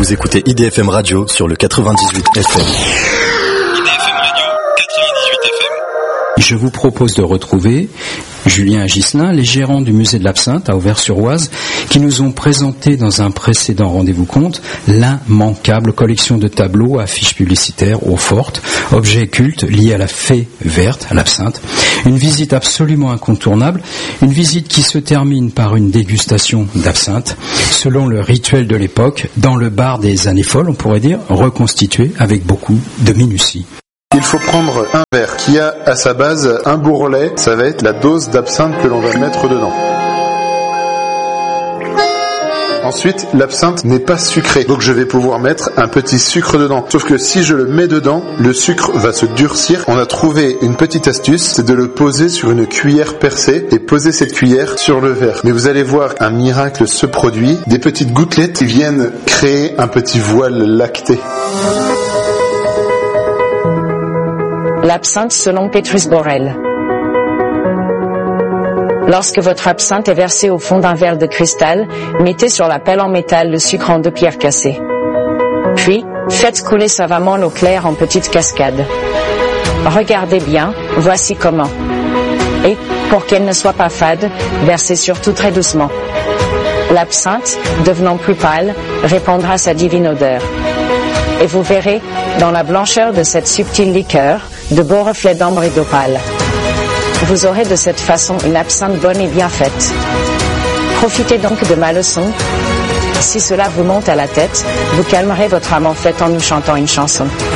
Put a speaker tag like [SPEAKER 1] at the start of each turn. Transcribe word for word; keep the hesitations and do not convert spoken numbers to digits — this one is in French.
[SPEAKER 1] Vous écoutez I D F M Radio sur le quatre-vingt-dix-huit F M.
[SPEAKER 2] I D F M Radio, quatre-vingt-dix-huit F M.
[SPEAKER 3] Je vous propose de retrouver Julien et Ghislain, les gérants du musée de l'Absinthe à Auvers-sur-Oise, qui nous ont présenté dans un précédent rendez-vous compte l'immanquable collection de tableaux, affiches publicitaires, eau forte, objets cultes liés à la fée verte, à l'absinthe. Une visite absolument incontournable, une visite qui se termine par une dégustation d'absinthe, selon le rituel de l'époque, dans le bar des années folles, on pourrait dire, reconstitué avec beaucoup de minutie.
[SPEAKER 4] Il faut prendre un verre qui a à sa base un bourrelet, ça va être la dose d'absinthe que l'on va mettre dedans. Ensuite, l'absinthe n'est pas sucrée, donc je vais pouvoir mettre un petit sucre dedans. Sauf que si je le mets dedans, le sucre va se durcir. On a trouvé une petite astuce, c'est de le poser sur une cuillère percée et poser cette cuillère sur le verre. Mais vous allez voir, un miracle se produit, des petites gouttelettes qui viennent créer un petit voile lacté.
[SPEAKER 5] L'absinthe selon Petrus Borel. Lorsque votre absinthe est versée au fond d'un verre de cristal, mettez sur la pelle en métal le sucre en deux pierres cassées. Puis, faites couler savamment l'eau claire en petites cascades. Regardez bien, voici comment. Et, pour qu'elle ne soit pas fade, versez surtout très doucement. L'absinthe, devenant plus pâle, répandra sa divine odeur. Et vous verrez, dans la blancheur de cette subtile liqueur, de beaux reflets d'ambre et d'opale. Vous aurez de cette façon une absinthe bonne et bien faite. Profitez donc de ma leçon. Si cela vous monte à la tête, vous calmerez votre âme en fait en nous chantant une chanson.